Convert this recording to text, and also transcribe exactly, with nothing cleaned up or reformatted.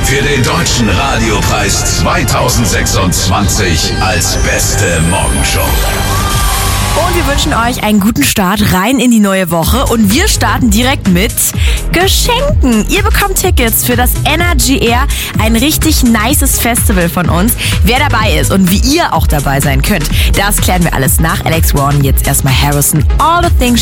für den Deutschen Radiopreis zweitausendsechsundzwanzig als beste Morgenshow. Und wir wünschen euch einen guten Start rein in die neue Woche. Und wir starten direkt mit Geschenken. Ihr bekommt Tickets für das Energy Air, ein richtig nices Festival von uns. Wer dabei ist und wie ihr auch dabei sein könnt, das klären wir alles nach Alex Warren. Jetzt erstmal Harrison, All the Things